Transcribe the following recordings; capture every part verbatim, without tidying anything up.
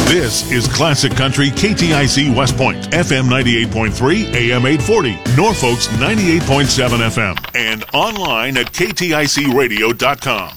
This is Classic Country K T I C West Point, F M ninety-eight point three, A M eight forty, Norfolk's ninety-eight point seven F M, and online at K T I C radio dot com.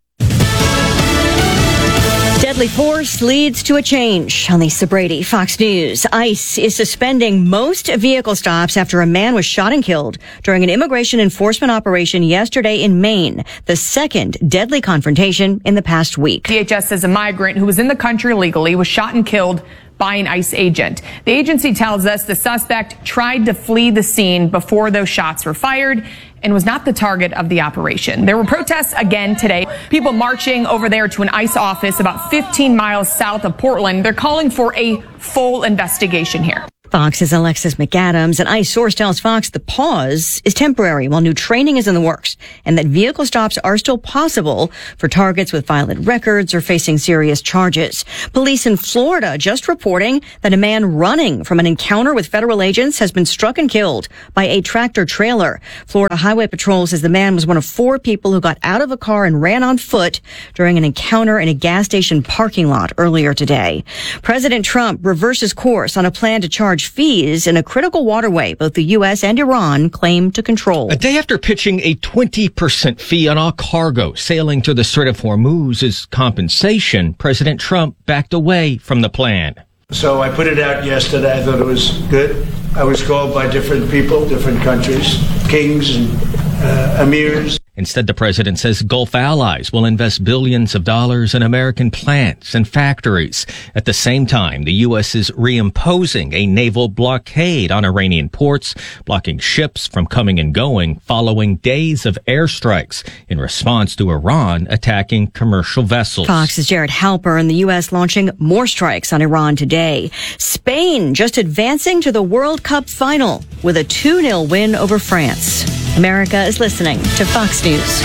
Deadly force leads to a change. On Lisa Brady, Fox News. ICE is suspending most vehicle stops after a man was shot and killed during an immigration enforcement operation yesterday in Maine, the second deadly confrontation in the past week. D H S says a migrant who was in the country illegally was shot and killed by an ICE agent. The agency tells us the suspect tried to flee the scene before those shots were fired and was not the target of the operation. There were protests again today. People marching over there to an ICE office about fifteen miles south of Portland. They're calling for a full investigation here. Fox's Alexis McAdams. An ICE source tells Fox the pause is temporary while new training is in the works and that vehicle stops are still possible for targets with violent records or facing serious charges. Police in Florida just reporting that a man running from an encounter with federal agents has been struck and killed by a tractor trailer. Florida Highway Patrol says the man was one of four people who got out of a car and ran on foot during an encounter in a gas station parking lot earlier today. President Trump reverses course on a plan to charge fees in a critical waterway both the U S and Iran claim to control. A day after pitching a twenty percent fee on all cargo sailing to the Strait of Hormuz as compensation, President Trump backed away from the plan. So I put it out yesterday. I thought it was good. I was called by different people, different countries, kings and uh, emirs. Instead, the president says Gulf allies will invest billions of dollars in American plants and factories. At the same time, the U S is reimposing a naval blockade on Iranian ports, blocking ships from coming and going following days of airstrikes in response to Iran attacking commercial vessels. Fox's Jared Halper and the U S launching more strikes on Iran today. Spain just advancing to the World Cup final with a two nil win over France. America is listening to Fox News.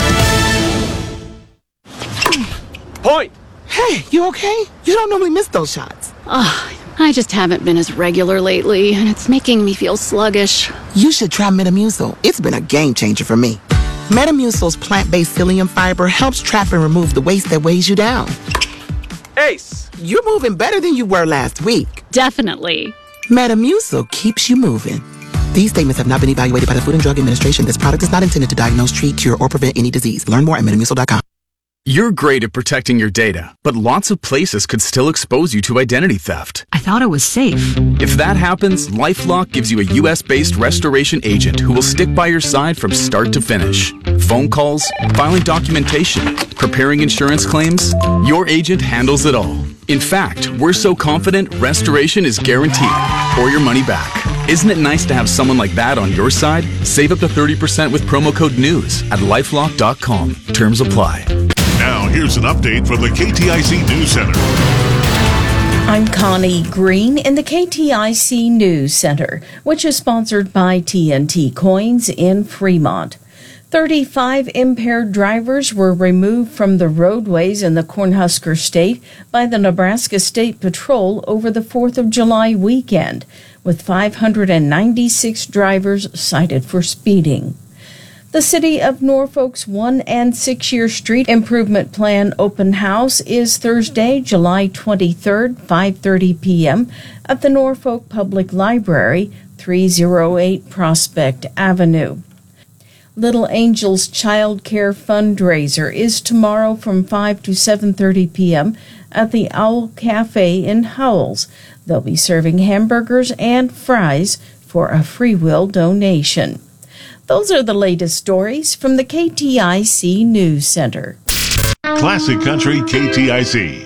Point! Hey, you okay? You don't normally miss those shots. Oh, I just haven't been as regular lately, and it's making me feel sluggish. You should try Metamucil. It's been a game changer for me. Metamucil's plant-based psyllium fiber helps trap and remove the waste that weighs you down. Ace! You're moving better than you were last week. Definitely. Metamucil keeps you moving. These statements have not been evaluated by the Food and Drug Administration. This product is not intended to diagnose, treat, cure, or prevent any disease. Learn more at metamucil dot com. You're great at protecting your data, but lots of places could still expose you to identity theft. I thought it was safe. If that happens, LifeLock gives you a U S-based restoration agent who will stick by your side from start to finish. Phone calls, filing documentation, preparing insurance claims, your agent handles it all. In fact, we're so confident restoration is guaranteed or your money back. Isn't it nice to have someone like that on your side? Save up to thirty percent with promo code NEWS at lifelock dot com. Terms apply. Now, here's an update from the K T I C News Center. I'm Connie Green in the K T I C News Center, which is sponsored by T N T Coins in Fremont. thirty-five impaired drivers were removed from the roadways in the Cornhusker State by the Nebraska State Patrol over the fourth of July weekend, with five hundred ninety-six drivers cited for speeding. The City of Norfolk's one- and six-year street improvement plan open house is Thursday, July twenty-third, five thirty p.m. at the Norfolk Public Library, three oh eight Prospect Avenue. Little Angels Child Care fundraiser is tomorrow from five to seven thirty p.m. at the Owl Cafe in Howells. They'll be serving hamburgers and fries for a free will donation. Those are the latest stories from the K T I C News Center. Classic Country K T I C.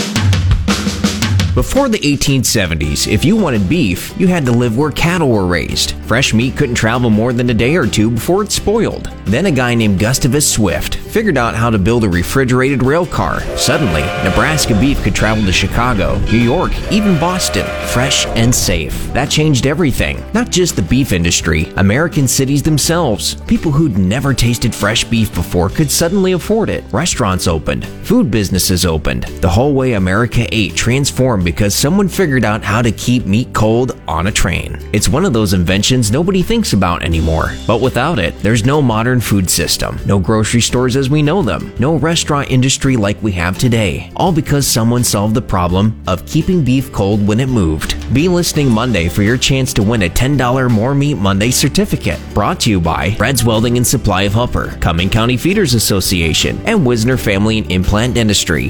Before the eighteen seventies, if you wanted beef, you had to live where cattle were raised. Fresh meat couldn't travel more than a day or two before it spoiled. Then a guy named Gustavus Swift figured out how to build a refrigerated rail car. Suddenly, Nebraska beef could travel to Chicago, New York, even Boston, fresh and safe. That changed everything. Not just the beef industry, American cities themselves. People who'd never tasted fresh beef before could suddenly afford it. Restaurants opened. Food businesses opened. The whole way America ate transformed because someone figured out how to keep meat cold on a train. It's one of those inventions nobody thinks about anymore. But without it, there's no modern food system, no grocery stores as we know them, no restaurant industry like we have today. All because someone solved the problem of keeping beef cold when it moved. Be listening Monday for your chance to win a ten dollars More Meat Monday certificate. Brought to you by Brad's Welding and Supply of Upper, Cumming County Feeders Association, and Wisner Family and Implant Dentistry.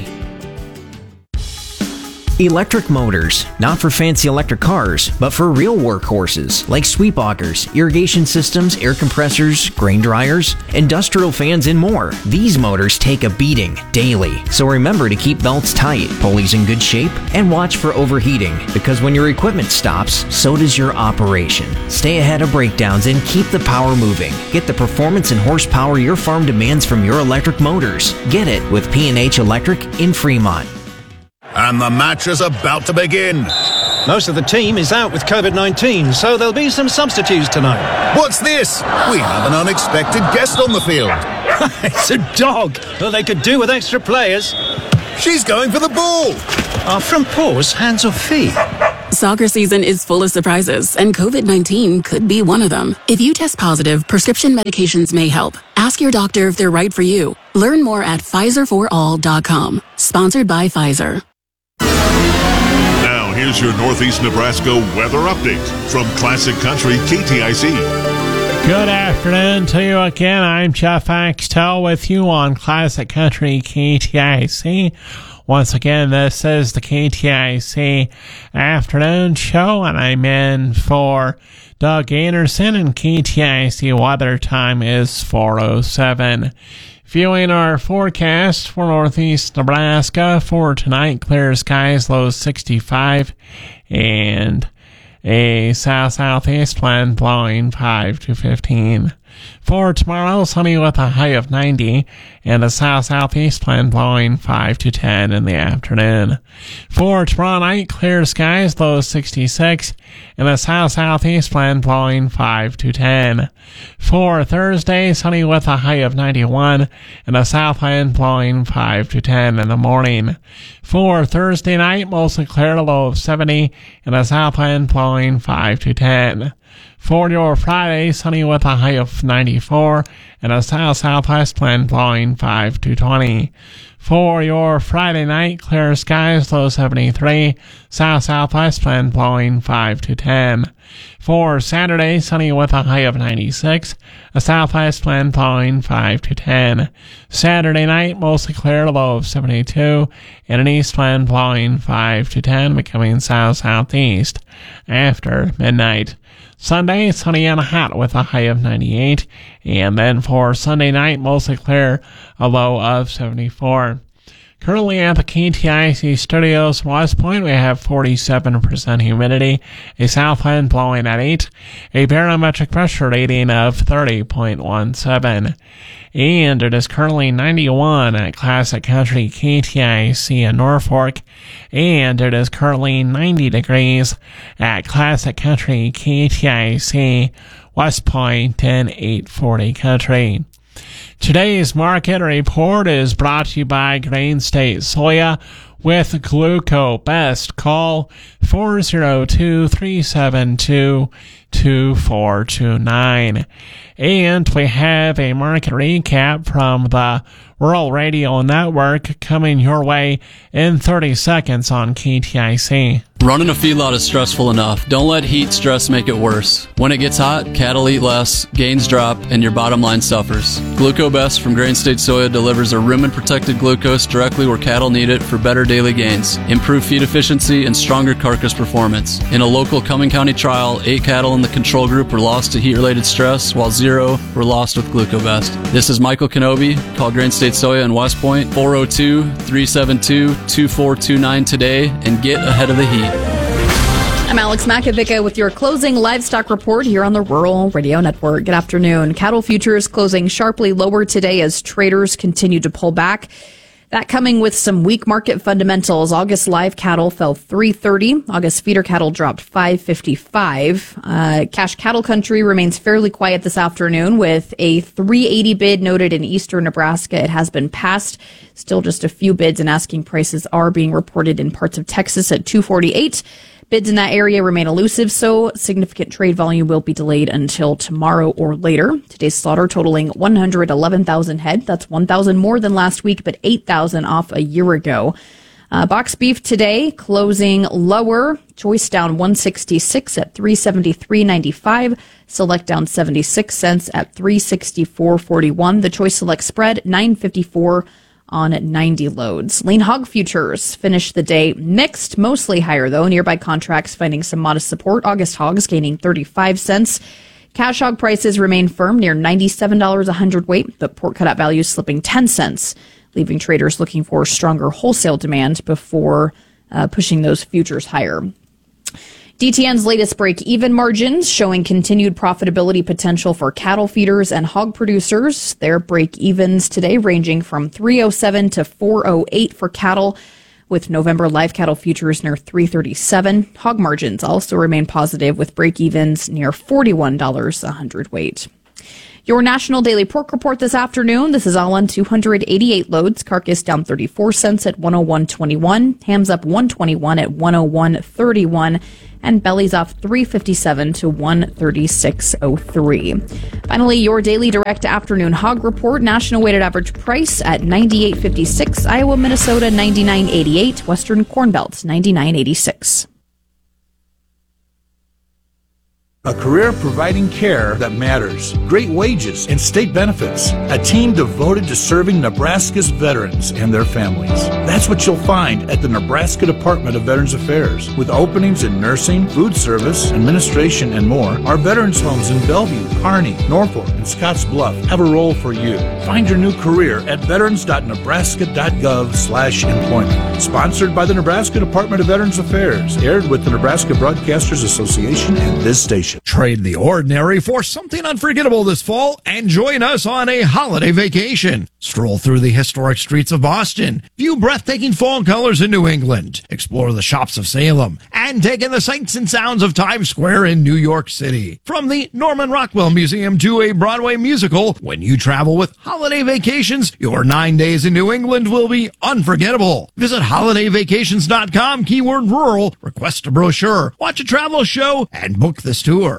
Electric motors, not for fancy electric cars, but for real workhorses like sweep augers, irrigation systems, air compressors, grain dryers, industrial fans, and more. These motors take a beating daily, so remember to keep belts tight, pulleys in good shape, and watch for overheating, because when your equipment stops, so does your operation. Stay ahead of breakdowns and keep the power moving. Get the performance and horsepower your farm demands from your electric motors. Get it with P and H Electric in Fremont. And the match is about to begin. Most of the team is out with covid nineteen, so there'll be some substitutes tonight. What's this? We have an unexpected guest on the field. It's a dog. Well, they could do with extra players. She's going for the ball. Are front paws hands or feet? Soccer season is full of surprises, and covid nineteen could be one of them. If you test positive, prescription medications may help. Ask your doctor if they're right for you. Learn more at Pfizer for all dot com. Sponsored by Pfizer. Now, here's your Northeast Nebraska weather update from Classic Country K T I C. Good afternoon to you again. I'm Jeff Axtell with you on Classic Country K T I C. Once again, this is the K T I C afternoon show, and I'm in for Doug Anderson, and K T I C weather time is four oh seven. Viewing our forecast for Northeast Nebraska for tonight, clear skies, low sixty-five, and a south-southeast wind blowing five to fifteen. For tomorrow, sunny with a high of ninety, and a south-southeast wind blowing five to ten in the afternoon. For tomorrow night, clear skies, low sixty-six, and a south-southeast wind blowing five to ten. For Thursday, sunny with a high of ninety-one, and a south wind blowing five to ten in the morning. For Thursday night, mostly clear, low of seventy, and a south wind blowing five to ten. For your Friday, sunny with a high of ninety-four, and a south-southwest wind blowing five to twenty. For your Friday night, clear skies, low seventy-three, south-southwest wind blowing five to ten. For Saturday, sunny with a high of ninety-six, a southwest wind blowing five to ten. Saturday night, mostly clear, low of seventy-two, and an east wind blowing five to ten, becoming south-southeast after midnight. Sunday, sunny and hot with a high of ninety-eight, and then for Sunday night, mostly clear, a low of seventy-four. Currently at the K T I C studios in West Point, we have forty-seven percent humidity, a south wind blowing at eight, a barometric pressure rating of thirty point one seven. And it is currently ninety-one at Classic Country K T I C in Norfolk, and it is currently ninety degrees at Classic Country K T I C West Point in eight forty Country. Today's market report is brought to you by Grain State Soya with Gluco Best. Call four oh two, three seven two, two four two nine. And we have a market recap from the Rural Radio Network coming your way in thirty seconds on K T I C. Running a feedlot is stressful enough. Don't let heat stress make it worse. When it gets hot, cattle eat less, gains drop, and your bottom line suffers. GlucoBest from Grain State Soya delivers a rumen-protected glucose directly where cattle need it for better daily gains, improved feed efficiency, and stronger carcass performance. In a local Cumming County trial, eight cattle in the control group were lost to heat-related stress, while zero were lost with GlucoBest. This is Michael Kenobi. Call Grain State Soya in West Point, four oh two, three seven two, two four two nine today, and get ahead of the heat. I'm Alex Makovica with your closing livestock report here on the Rural Radio Network. Good afternoon. Cattle futures closing sharply lower today as traders continue to pull back. That coming with some weak market fundamentals. August live cattle fell three thirty. August feeder cattle dropped five fifty-five. Uh, cash cattle country remains fairly quiet this afternoon with a three eighty bid noted in eastern Nebraska. It has been passed. Still just a few bids, and asking prices are being reported in parts of Texas at two forty-eight. Bids in that area remain elusive, so significant trade volume will be delayed until tomorrow or later. Today's slaughter totaling one hundred eleven thousand head. That's one thousand more than last week, but eight thousand off a year ago. Uh, box beef today closing lower. Choice down one sixty-six at three seventy-three ninety-five. Select down seventy-six cents at three sixty-four forty-one. The Choice Select spread nine fifty-four on ninety loads. Lean hog futures finished the day mixed, mostly higher though. Nearby contracts finding some modest support. August hogs gaining thirty-five cents. Cash hog prices remain firm near ninety-seven dollars a hundredweight, but pork cutout values slipping ten cents, leaving traders looking for stronger wholesale demand before uh, pushing those futures higher. D T N's latest break-even margins showing continued profitability potential for cattle feeders and hog producers. Their break-evens today ranging from three oh seven to four oh eight for cattle, with November live cattle futures near three thirty-seven. Hog margins also remain positive with break-evens near forty-one dollars a hundredweight. Your national daily pork report this afternoon. This is all on two hundred eighty-eight loads. Carcass down thirty-four cents at one oh one twenty-one. Hams up one twenty-one at one oh one thirty-one. And bellies off three fifty-seven to one thirty-six oh three. Finally, your daily direct afternoon hog report. National weighted average price at ninety-eight fifty-six. Iowa, Minnesota ninety-nine eighty-eight. Western Corn Belt ninety-nine eighty-six. A career providing care that matters, great wages and state benefits, a team devoted to serving Nebraska's veterans and their families. That's what you'll find at the Nebraska Department of Veterans Affairs. With openings in nursing, food service, administration, and more, our veterans homes in Bellevue, Kearney, Norfolk, and Scotts Bluff have a role for you. Find your new career at veterans.nebraska.gov slash employment. Sponsored by the Nebraska Department of Veterans Affairs. Aired with the Nebraska Broadcasters Association and this station. Trade the ordinary for something unforgettable this fall and join us on a holiday vacation. Stroll through the historic streets of Boston, view breathtaking fall colors in New England, explore the shops of Salem, and take in the sights and sounds of Times Square in New York City. From the Norman Rockwell Museum to a Broadway musical, when you travel with Holiday Vacations, your nine days in New England will be unforgettable. Visit holiday vacations dot com, keyword rural, request a brochure, watch a travel show, and book this tour.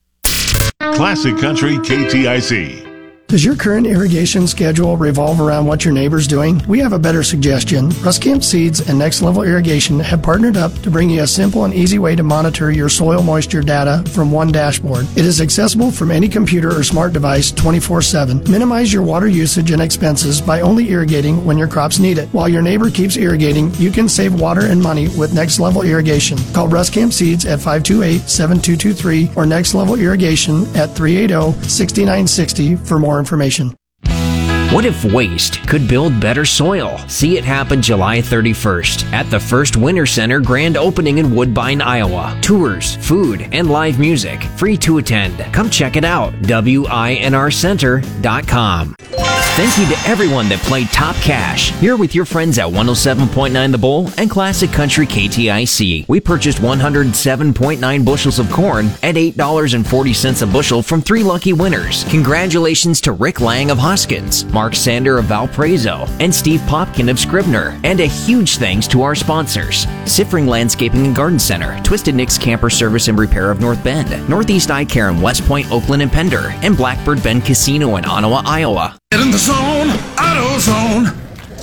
Classic Country K T I C. Does your current irrigation schedule revolve around what your neighbor's doing? We have a better suggestion. Ruskamp Seeds and Next Level Irrigation have partnered up to bring you a simple and easy way to monitor your soil moisture data from one dashboard. It is accessible from any computer or smart device twenty-four seven. Minimize your water usage and expenses by only irrigating when your crops need it. While your neighbor keeps irrigating, you can save water and money with Next Level Irrigation. Call Ruskamp Seeds at five two eight, seven two two three or Next Level Irrigation at three eight zero, six nine six zero for more information. What if waste could build better soil? See it happen July thirty-first at the First Winter Center grand opening in Woodbine, Iowa. Tours, food, and live music. Free to attend. Come check it out. W I N R center dot com. Thank you to everyone that played Top Cash. Here with your friends at one oh seven point nine The Bull and Classic Country K T I C. We purchased one hundred seven point nine bushels of corn at eight dollars and forty cents a bushel from three lucky winners. Congratulations to Rick Lang of Hoskins, Mark Sander of Valparaiso, and Steve Popkin of Scribner. And a huge thanks to our sponsors: Siffring Landscaping and Garden Center, Twisted Nick's Camper Service and Repair of North Bend, Northeast Eye Care in West Point, Oakland, and Pender, and Blackbird Bend Casino in Ottawa, Iowa. Get in the zone, AutoZone.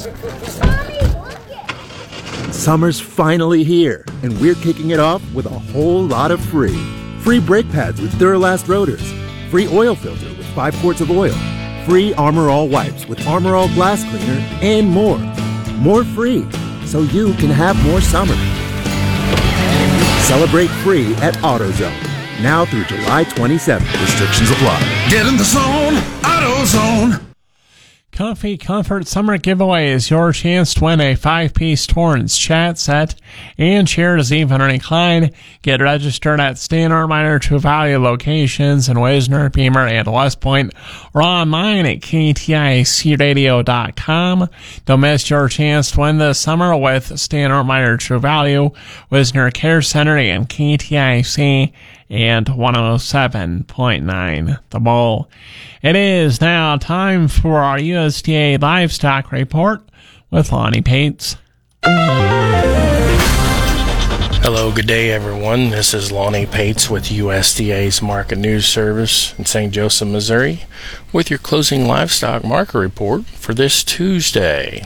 Summer's finally here, and we're kicking it off with a whole lot of free. Free brake pads with Duralast rotors. Free oil filter with five quarts of oil. Free Armor All wipes with Armor All glass cleaner, and more. More free, so you can have more summer. Celebrate free at AutoZone. Now through July twenty-seventh. Restrictions apply. Get in the zone, AutoZone. Comfy Comfort Summer Giveaway is your chance to win a five-piece Torrance chat set and chairs even recline. Get registered at Stanor Minor True Value locations in Wisner, Beamer, and West Point, or online at K T I C radio dot com. Don't miss your chance to win this summer with Stanor Minor True Value, Wisner Care Center, and K T I C and one oh seven point nine The Bull. It is now time for our U S D A Livestock Report with Lonnie Pates. Hello, good day everyone. This is Lonnie Pates with U S D A's Market News Service in Saint Joseph, Missouri, with your closing livestock market report for this Tuesday.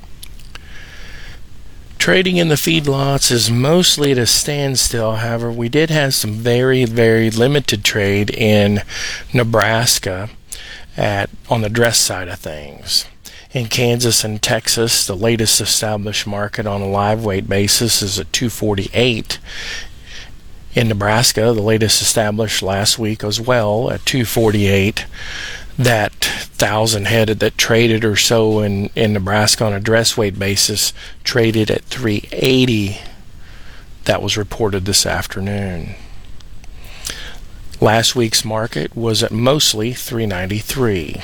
Trading in the feedlots is mostly at a standstill. However, we did have some very, very limited trade in Nebraska at on the dress side of things. In Kansas and Texas, the latest established market on a live weight basis is at two forty-eight. In Nebraska, the latest established last week as well at two forty-eight. That thousand head that traded or so in, in Nebraska on a dress weight basis traded at three eighty. That was reported this afternoon. Last week's market was at mostly three ninety-three.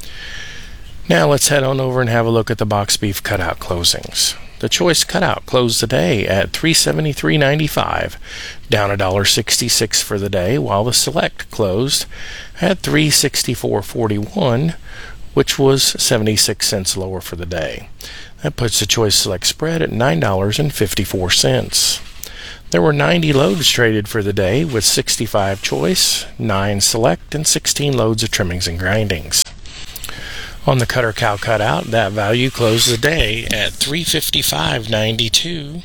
Now let's head on over and have a look at the box beef cutout closings. The choice cutout closed the day at three seventy-three ninety-five, down one dollar sixty-six for the day, while the select closed at three sixty-four forty-one, which was seventy-six cents lower for the day. That puts the choice select spread at nine dollars and fifty-four cents. There were ninety loads traded for the day, with sixty-five choice, nine select, and sixteen loads of trimmings and grindings. On the cutter cow cutout, that value closed the day at three fifty-five ninety-two.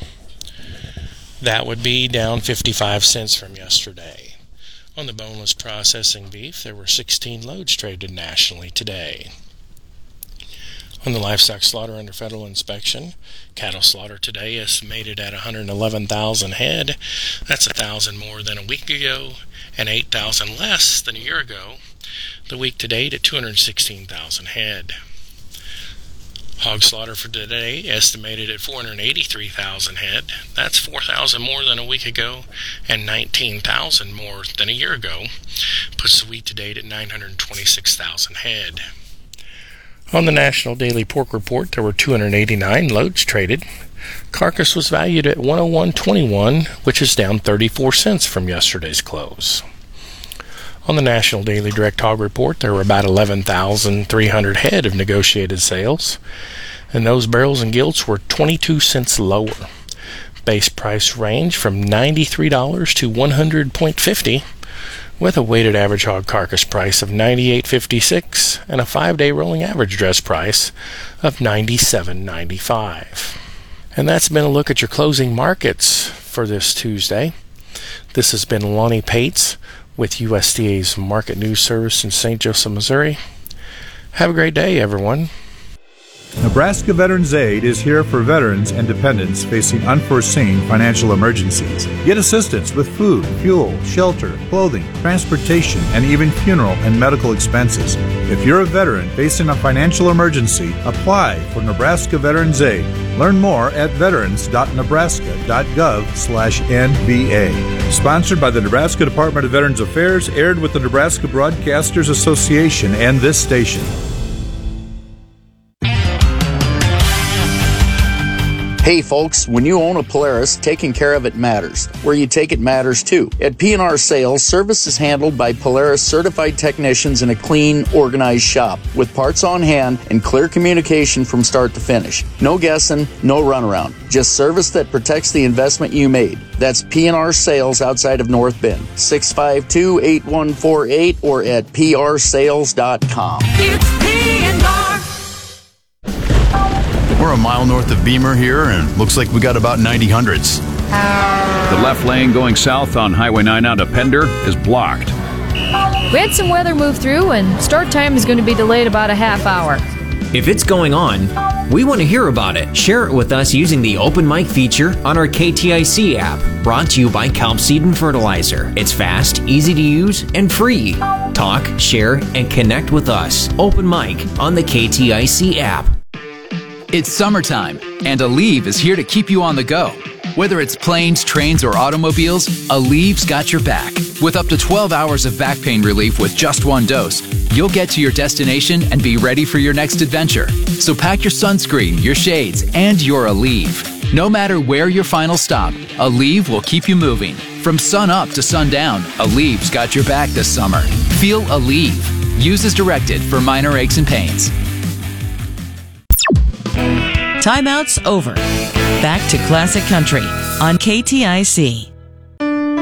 That would be down fifty-five cents from yesterday. On the boneless processing beef, there were sixteen loads traded nationally today. On the livestock slaughter under federal inspection, cattle slaughter today estimated at one hundred eleven thousand head. That's one thousand more than a week ago and eight thousand less than a year ago. The week to date at two hundred sixteen thousand head. Hog slaughter for today estimated at four hundred eighty-three thousand head. That's four thousand more than a week ago and nineteen thousand more than a year ago. Puts the week to date at nine hundred twenty-six thousand head. On the National Daily Pork Report, there were two hundred eighty-nine loads traded. Carcass was valued at one oh one twenty-one, which is down thirty-four cents from yesterday's close. On the National Daily Direct Hog Report, there were about eleven thousand three hundred head of negotiated sales, and those barrels and gilts were twenty-two cents lower. Base price range from ninety-three dollars to one hundred fifty dollars, with a weighted average hog carcass price of ninety-eight fifty-six and a five-day rolling average dress price of ninety-seven ninety-five. And that's been a look at your closing markets for this Tuesday. This has been Lonnie Pates with U S D A's Market News Service in Saint Joseph, Missouri. Have a great day, everyone. Nebraska Veterans Aid is here for veterans and dependents facing unforeseen financial emergencies. Get assistance with food, fuel, shelter, clothing, transportation, and even funeral and medical expenses. If you're a veteran facing a financial emergency, apply for Nebraska Veterans Aid. Learn more at veterans dot nebraska dot gov slash N V A. Sponsored by the Nebraska Department of Veterans Affairs, aired with the Nebraska Broadcasters Association and this station. Hey folks, when you own a Polaris, taking care of it matters. Where you take it matters too. At P and R Sales, service is handled by Polaris certified technicians in a clean, organized shop with parts on hand and clear communication from start to finish. No guessing, no runaround. Just service that protects the investment you made. That's P and R Sales outside of North Bend. six five two, eight one four eight or at P R sales dot com. It's P and R. We're a mile north of Beamer here, and looks like we got about ninety hundreds. The left lane going south on Highway nine out of Pender is blocked. We had some weather move through, and start time is going to be delayed about a half hour. If it's going on, We want to hear about it. Share it with us using the open mic feature on our K T I C app. Brought to you by Kelp Seed and Fertilizer. It's fast, easy to use, and free. Talk, share, and connect with us. Open mic on the K T I C app. It's summertime, and Aleve is here to keep you on the go. Whether it's planes, trains, or automobiles, Aleve's got your back. With up to twelve hours of back pain relief with just one dose, you'll get to your destination and be ready for your next adventure. So pack your sunscreen, your shades, and your Aleve. No matter where your final stop, Aleve will keep you moving. From sun up to sundown, Aleve's got your back this summer. Feel Aleve. Use as directed for minor aches and pains. Timeout's over. Back to Classic Country on K T I C.